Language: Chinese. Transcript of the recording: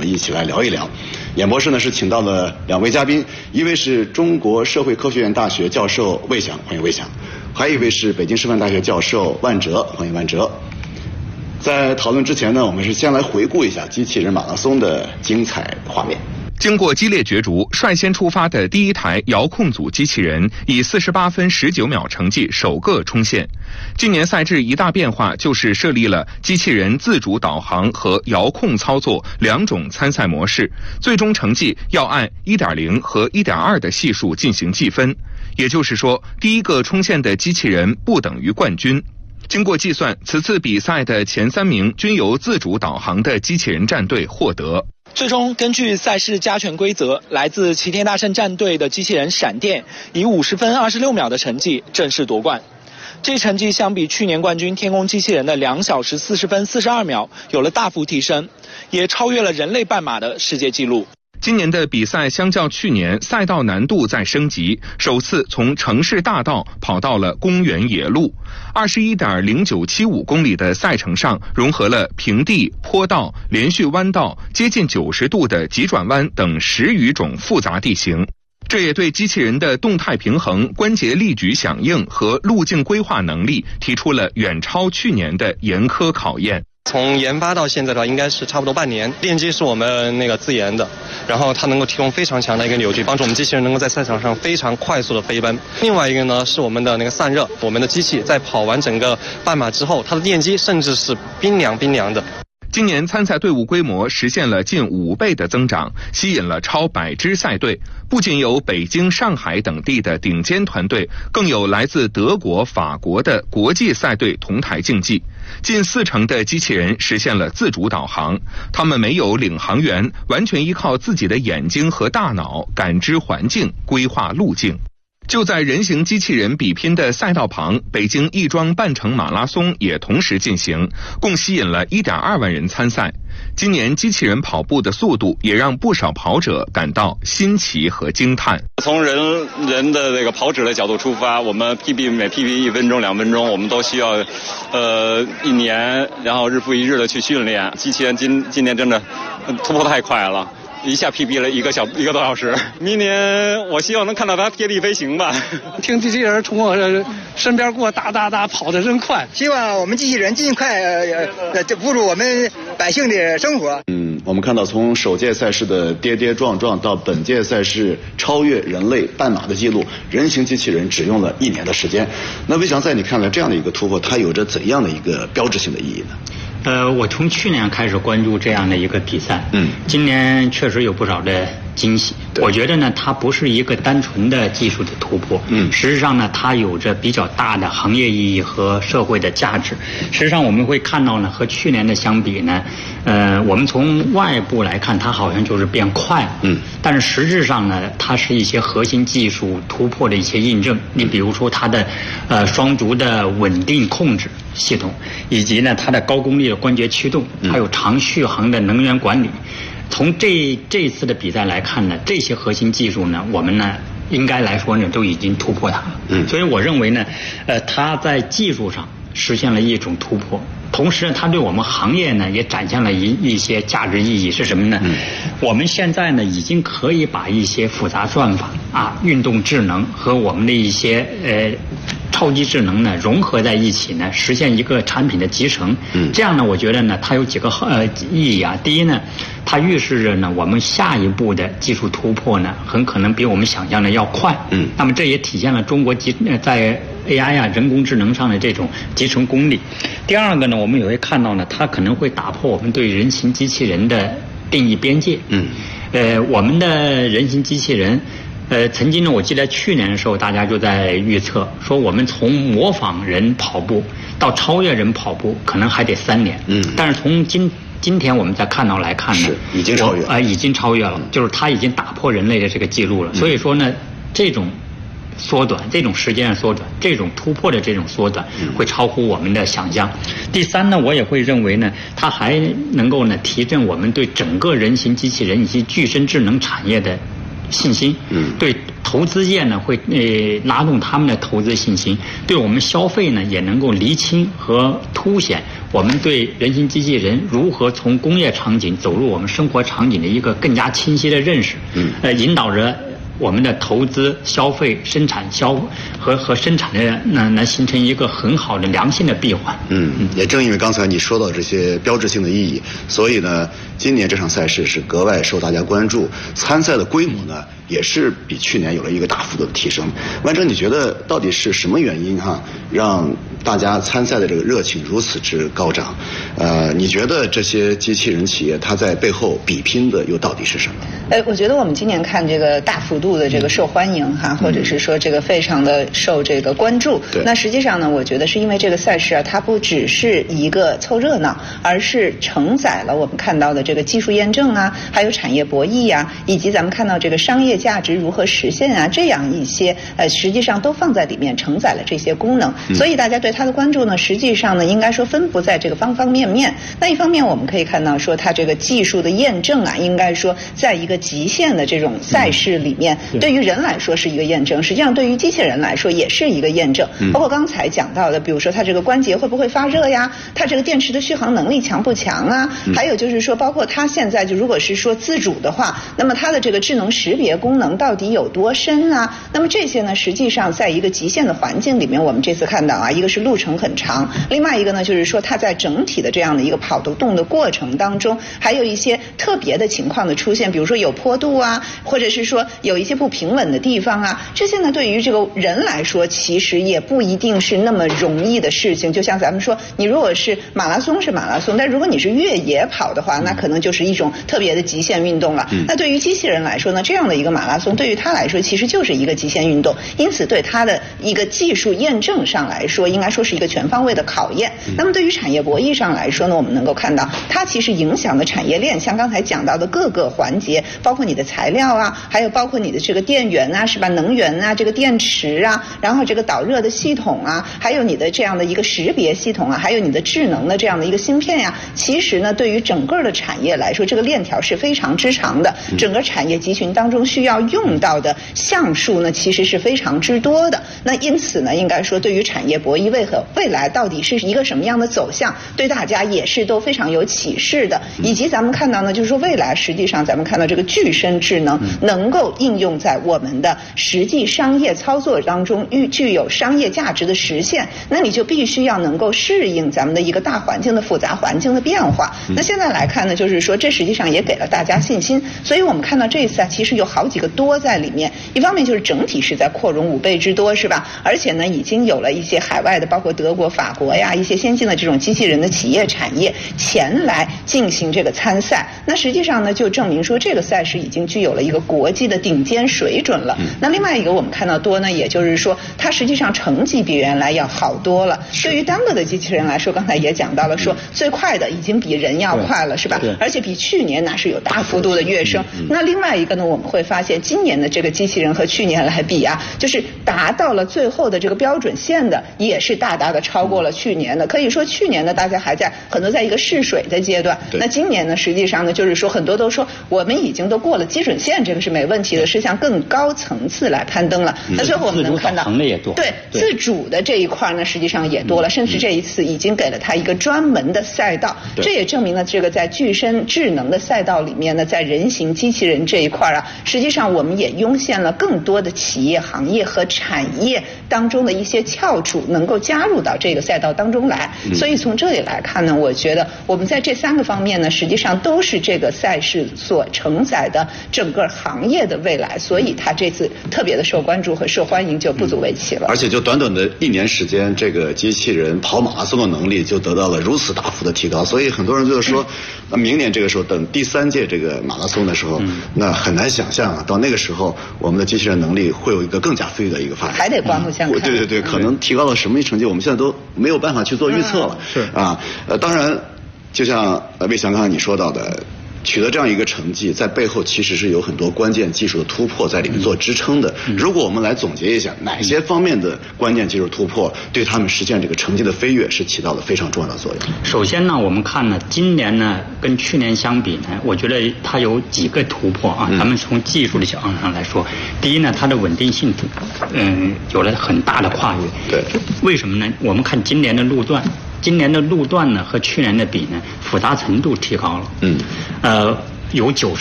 们一起来聊一聊。演播室呢是请到了2位嘉宾，一位是中国社会科学院大学教授魏翔，欢迎魏翔；还有一位是北京师范大学教授万哲，欢迎万哲。在讨论之前呢，我们是先来回顾一下机器人马拉松的精彩画面。 经过激烈角逐，率先出发的第一台遥控组机器人以48分19秒成绩首个冲线。今年赛制一大变化就是设立了机器人自主导航和遥控操作2种参赛模式，最终成绩要按 1.0 和 1.2 的系数进行计分。也就是说，第一个冲线的机器人不等于冠军。经过计算，此次比赛的前3名均由自主导航的机器人战队获得。 最终根据赛事加权规则，来自齐天大圣战队的机器人闪电以50分26秒的成绩正式夺冠。这成绩相比去年冠军天宫机器人的2小时40分42秒有了大幅提升，也超越了人类半马的世界纪录。 今年的比赛相较去年，赛道难度在升级，首次从城市大道跑到了公园野路。21.0975公里的赛程上，融合了平地、坡道、连续弯道、接近90度的急转弯等10余种复杂地形。这也对机器人的动态平衡、关节力矩响应和路径规划能力提出了远超去年的严苛考验。 从研发到现在的话，应该是差不多半年。电机是我们自研的，然后它能够提供非常强的一个扭矩，帮助我们机器人能够在赛场上非常快速的飞奔。另外一个呢是我们的散热，我们的机器在跑完整个半马之后，它的电机甚至是冰凉的。 今年参赛队伍规模实现了近5倍的增长，吸引了超100支赛队，不仅有北京、上海等地的顶尖团队，更有来自德国、法国的国际赛队同台竞技。近40%的机器人实现了自主导航，他们没有领航员，完全依靠自己的眼睛和大脑感知环境、规划路径。就在人形机器人比拼的赛道旁，北京亦庄半程马拉松也同时进行，共吸引了1.2万人参赛。今年机器人跑步的速度也让不少跑者感到新奇和惊叹。 从人的跑者的角度出发，我们每 PB 1分钟2分钟，我们都需要1年，然后日复一日的去训练。机器人今年真的突破太快了。一下 PB 了1个多小时，明年我希望能看到它贴地飞行吧。 听机器人从我身边过，哒跑得真快。 希望我们机器人尽快辅助我们百姓的生活。 我们看到从首届赛事的跌跌撞撞到本届赛事超越人类半马的记录，人形机器人只用了1年的时间。那魏翔，在你看来，这样的一个突破，它有着怎样的一个标志性的意义呢？ 我从去年开始关注这样的一个比赛，今年确实有不少的惊喜。我觉得呢，它不是一个单纯的技术的突破，实际上呢，它有着比较大的行业意义和社会的价值。实际上我们会看到呢，和去年的相比呢，我们从外部来看，它好像就是变快了，但是实质上呢，它是一些核心技术突破的一些印证。你比如说它的双足的稳定控制系统，以及呢它的高功率的关节驱动，还有长续航的能源管理。从这次的比赛来看呢，这些核心技术呢，我们呢应该来说呢都已经突破它了。所以我认为呢，它在技术上实现了一种突破，同时呢，它对我们行业呢也展现了一些价值意义是什么呢？我们现在呢已经可以把一些复杂算法运动智能和我们的一些超级智能呢融合在一起呢，实现一个产品的集成。这样呢，我觉得呢它有几个意义啊。第一呢，它预示着呢我们下一步的技术突破呢很可能比我们想象的要快。那么这也体现了中国在 AI 人工智能上的这种集成功力。第二个呢，我们也会看到呢，它可能会打破我们对人形机器人的定义边界。我们的人形机器人。曾经呢，我记得去年的时候，大家就在预测说，我们从模仿人跑步到超越人跑步，可能还得3年。但是从今天我们再看到来看呢， 已经超越了， 已经超越了，就是它已经打破人类的这个记录了。所以说呢，这种缩短，这种时间的缩短，这种突破的这种缩短，会超乎我们的想象。第三呢，我也会认为呢，它还能够呢提振我们对整个人形机器人以及具身智能产业的信心，对投资业呢会拉动他们的投资信心，对我们消费呢也能够厘清和凸显我们对人形机器人如何从工业场景走入我们生活场景的一个更加清晰的认识，引导着我们的投资、消费、生产和生产的能形成一个很好的良性的闭环。 也正因为刚才你说到这些标志性的意义，所以呢，今年这场赛事是格外受大家关注，参赛的规模呢也是比去年有了一个大幅度的提升。万哲，你觉得到底是什么原因让大家参赛的这个热情如此之高涨？你觉得这些机器人企业它在背后比拼的又到底是什么？ 我觉得我们今年看这个大幅度的这个受欢迎或者是说这个非常的受这个关注。那实际上呢，我觉得是因为这个赛事它不只是一个凑热闹，而是承载了我们看到的这个技术验证还有产业博弈以及咱们看到这个商业价值如何实现这样一些实际上都放在里面，承载了这些功能。所以大家对它的关注呢，实际上呢应该说分布在这个方方面面。那一方面我们可以看到说它这个技术的验证应该说在一个极限的这种赛事里面，对于人来说是一个验证，实际上对于机器人来说也是一个验证。包括刚才讲到的，比如说它这个关节会不会发热它这个电池的续航能力强不强还有就是说包括它现在就如果是说自主的话，那么它的这个智能识别功能到底有多深那么这些呢实际上在一个极限的环境里面，我们这次看到一个是路程很长，另外一个呢就是说它在整体的这样的一个跑得动的过程当中，还有一些特别的情况的出现，比如说有坡度或者是说有一些不平稳的地方这些呢对于这个人来说其实也不一定是那么容易的事情。就像咱们说，你如果是马拉松是马拉松，但如果你是越野跑的话，那可能就是一种特别的极限运动了。那对于机器人来说呢，这样的一个马拉松对于它来说其实就是一个极限运动，因此对它的一个技术验证上来说，应该说是一个全方位的考验。那么对于产业博弈上来说呢，我们能够看到它其实影响的产业链，像刚才讲到的各个环节，包括你的材料还有包括你的这个电源是吧，能源这个电池然后这个导热的系统还有你的这样的一个识别系统还有你的智能的这样的一个芯片其实呢对于整个的产业来说，这个链条是非常之长的，整个产业集群当中需要用到的项数呢其实是非常之多的。那因此呢，应该说对于产业博弈未来到底是一个什么样的走向，对大家也是都非常有启示的。以及咱们看到呢，就是说未来实际上咱们看到这个具身智能能够应用在我们的实际商业操作当中，具有商业价值的实现，那你就必须要能够适应咱们的一个大环境的复杂环境的变化。那现在来看呢，就是说这实际上也给了大家信心。所以我们看到这一次其实有好几个多在里面，一方面就是整体是在扩容5倍之多是吧，而且呢已经有了一些海外的包括德国、法国一些先进的这种机器人的企业产业前来进行这个参赛。那实际上呢就证明说这个赛事已经具有了一个国际的顶尖水准了。那另外一个我们看到多呢，也就是说它实际上成绩比原来要好多了。对于单个的机器人来说，刚才也讲到了说最快的已经比人要快了是吧，而且比去年那是有大幅度的跃升。那另外一个呢，我们会发现今年的这个机器人和去年来比就是达到了最后的这个标准线的也是大大的超过了去年的。可以说去年呢大家还在很多在一个试水的阶段，那今年呢实际上呢就是说很多都说我们已经都过了基准线，这个是没问题的，是向更高层次来攀登了。那最后我们能看到对自主的这一块呢实际上也多了，甚至这一次已经给了它一个专门的赛道。这也证明了这个在具身智能的赛道里面呢，在人形机器人这一块实际上我们也涌现了更多的企业行业和产业当中的一些翘楚能够加入到这个赛道当中来。所以从这里来看呢，我觉得我们在这3个方面呢实际上都是这个赛事所承载的整个行业的未来，所以它这次特别的受关注和受欢迎就不足为奇了。 而且就短短的1年时间，这个机器人跑马拉松的能力就得到了如此大幅的提高，所以很多人就是说明年这个时候等第3届这个马拉松的时候，那很难想象到那个时候我们的机器人能力会有一个更加飞跃的一个发展， 还得刮目相看。 对，可能提高到什么成绩我们现在都没有办法去做预测了。当然就像魏翔刚才你说到的， 取得这样一个成绩，在背后其实是有很多关键技术的突破在里面做支撑的。如果我们来总结一下，哪些方面的关键技术突破对他们实现这个成绩的飞跃是起到了非常重要的作用？ 首先呢，我们看呢，今年呢跟去年相比呢，我觉得它有几个突破啊。咱们从技术的角度上来说，第一呢，它的稳定性有了很大的跨越。 对， 为什么呢？我们看今年的路段。今年的路段呢和去年的比呢，复杂程度提高了。有90